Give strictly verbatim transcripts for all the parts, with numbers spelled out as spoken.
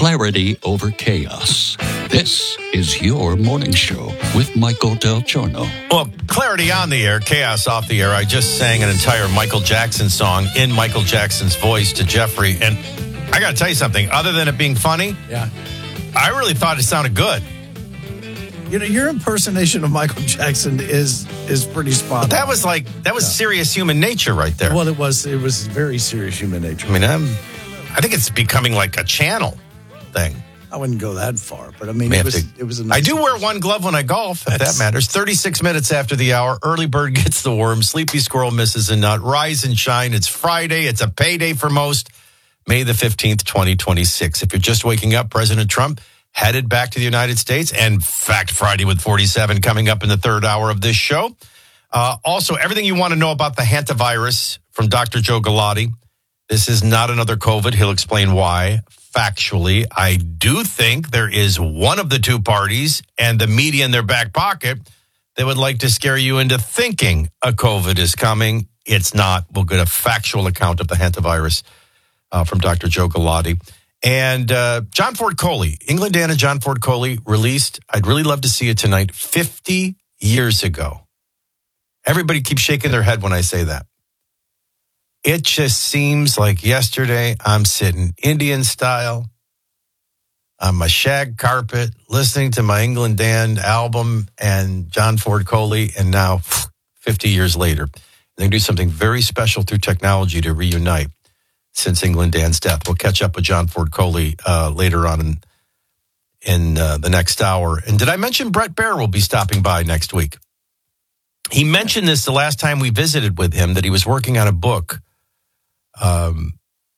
clarity over chaos. This is your morning show with Michael Del Giorno. Well, clarity on the air, chaos off the air. I just sang an entire Michael Jackson song in Michael Jackson's voice to Jeffrey. And I got to tell you something. Other than it being funny, yeah, I really thought it sounded good. You know, your impersonation of Michael Jackson is is pretty spot on. That was like, that was yeah. serious human nature right there. Well, it was, it was very serious human nature. I mean, I'm, I think it's becoming like a channel thing. I wouldn't go that far, but I mean, it was, to, it was a nice I do wear one glove when I golf, if that matters. thirty-six minutes after the hour, early bird gets the worm, sleepy squirrel misses a nut, rise and shine. It's Friday. It's a payday for most. May the fifteenth, twenty twenty-six. If you're just waking up, President Trump headed back to the United States, and Fact Friday with forty-seven coming up in the third hour of this show. Uh, also, everything you want to know about the hantavirus from Doctor Joe Galati. This is not another COVID. He'll explain why. Factually, I do think there is one of the two parties and the media in their back pocket that would like to scare you into thinking a COVID is coming. It's not. We'll get a factual account of the hantavirus uh, from Doctor Joe Galati. And uh, John Ford Coley, England Dan and John Ford Coley released, I'd really love to see it tonight, fifty years ago. Everybody keeps shaking their head when I say that. It just seems like yesterday I'm sitting Indian style on my shag carpet, listening to my England Dan album and John Ford Coley, and now fifty years later, they do something very special through technology to reunite since England Dan's death. We'll catch up with John Ford Coley uh, later on in, in uh, the next hour. And did I mention Brett Baer will be stopping by next week? He mentioned this the last time we visited with him, that he was working on a book. Um,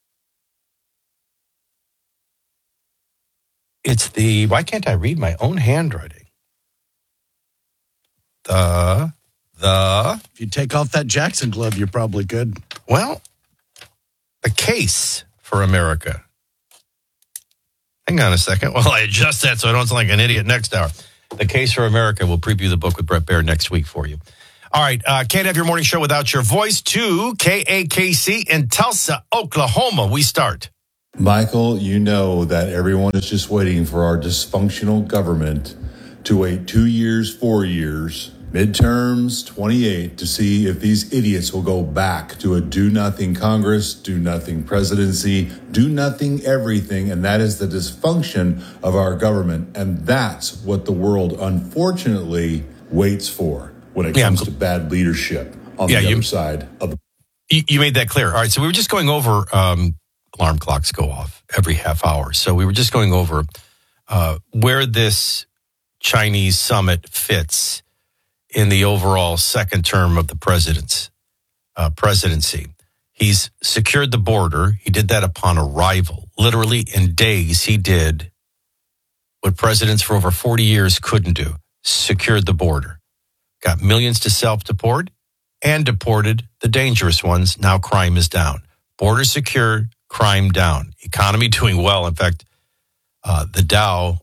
it's the, why can't I read my own handwriting? The, the. If you take off that Jackson glove, you're probably good. Well, the Case for America. Hang on a second. Well, I adjust that so I don't sound like an idiot next hour. The Case for America will preview the book with Brett Baer next week for you. All right, uh, can't have your morning show without your voice. To K A K C in Tulsa, Oklahoma. We start. Michael, you know that everyone is just waiting for our dysfunctional government to wait two years, four years, midterms, twenty-eight, to see if these idiots will go back to a do-nothing Congress, do-nothing presidency, do-nothing everything, and that is the dysfunction of our government. And that's what the world, unfortunately, waits for when it comes yeah, to bad leadership on yeah, the you, other side of the... You made that clear. All right, so we were just going over... Um, alarm clocks go off every half hour. So we were just going over uh, where this Chinese summit fits in the overall second term of the president's uh, presidency. He's secured the border. He did that upon arrival. Literally in days, he did what presidents for over forty years couldn't do. Secured the border. Got millions to self-deport and deported the dangerous ones. Now crime is down. Border secured, crime down. Economy doing well. In fact, uh, the Dow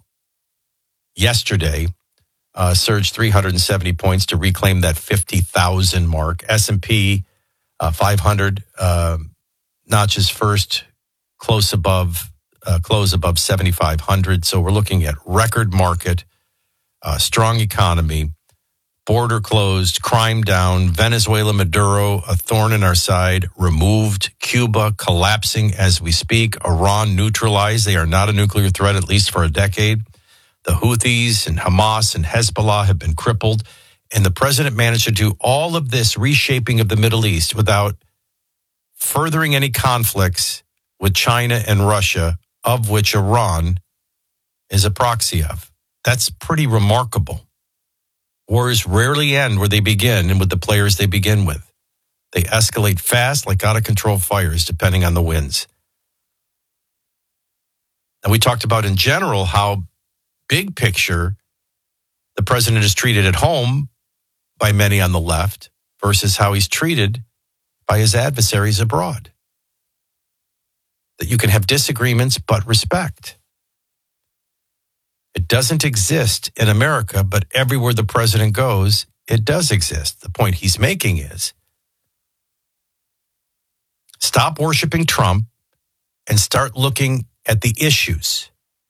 yesterday uh, surged three hundred seventy points to reclaim that fifty thousand mark. S and P uh, five hundred uh, notches first, close above, uh, close above seventy-five hundred. So we're looking at record market, uh, strong economy, border closed, crime down, Venezuela, Maduro, a thorn in our side, removed, Cuba collapsing as we speak, Iran neutralized. They are not a nuclear threat, at least for a decade. The Houthis and Hamas and Hezbollah have been crippled. And the president managed to do all of this reshaping of the Middle East without furthering any conflicts with China and Russia, of which Iran is a proxy of. That's pretty remarkable. Wars rarely end where they begin and with the players they begin with. They escalate fast like out-of-control fires, depending on the winds. And we talked about in general how big picture the president is treated at home by many on the left versus how he's treated by his adversaries abroad. That you can have disagreements but respect. It doesn't exist in America, but everywhere the president goes, it does exist. The point he's making is stop worshiping Trump and start looking at the issues.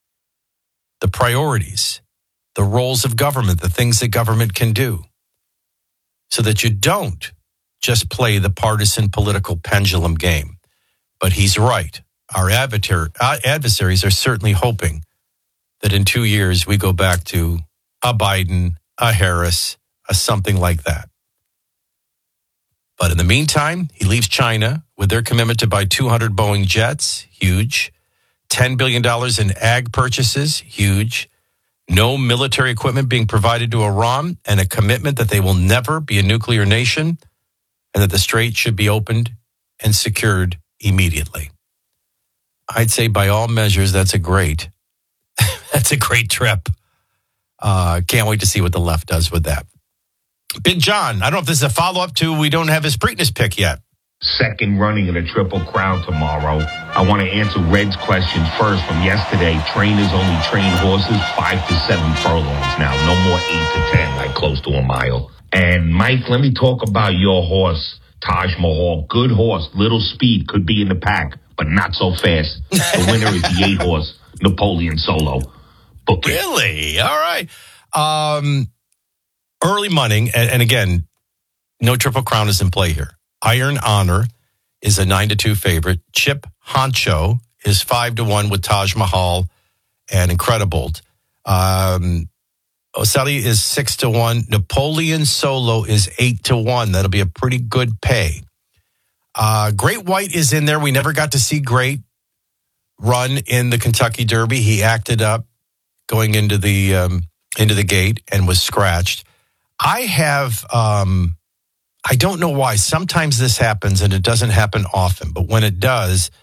the priorities, the roles of government, the things that government can do, so that you don't just play the partisan political pendulum game. But he's right. Our adversaries are certainly hoping that in two years we go back to a Biden, a Harris, a something like that. But in the meantime, he leaves China with their commitment to buy two hundred Boeing jets, huge. ten billion dollars in ag purchases, huge. No military equipment being provided to Iran, and a commitment that they will never be a nuclear nation, and that the strait should be opened and secured immediately. I'd say by all measures, that's a great, that's a great trip. Uh, can't wait to see what the left does with that. Big John, I don't know if this is a follow-up to we don't have his Preakness pick yet. Second running of the Triple Crown tomorrow. I want to answer Red's questions first from yesterday. Trainers only train horses five to seven furlongs now. No more eight to ten, like close to a mile. And Mike, let me talk about your horse, Taj Mahal. Good horse, little speed, could be in the pack, but not so fast. The winner is the eight horse, Napoleon Solo. Book it. Really? All right. Um, early money, and, and again, no Triple Crown is in play here. Iron Honor is a nine to two favorite. Chip Honcho is five to one with Taj Mahal and Incredible. Um, Oselli is six to one. Napoleon Solo is eight to one. That'll be a pretty good pay. Uh, Great White is in there. We never got to see Great run in the Kentucky Derby. He acted up going into the um, into the gate and was scratched. I have. Um, I don't know why. Sometimes this happens, and it doesn't happen often. But when it does,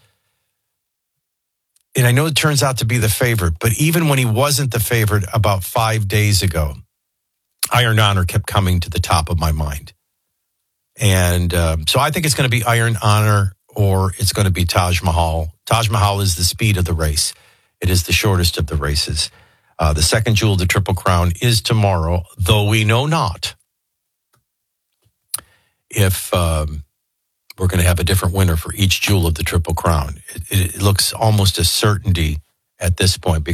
and I know it turns out to be the favorite, but even when he wasn't the favorite about five days ago, Iron Honor kept coming to the top of my mind. And um, so I think it's going to be Iron Honor or it's going to be Taj Mahal. Taj Mahal is the speed of the race. It is the shortest of the races. Uh, the second jewel of the Triple Crown is tomorrow, though we know not if um, we're going to have a different winner for each jewel of the Triple Crown. It, it looks almost a certainty at this point.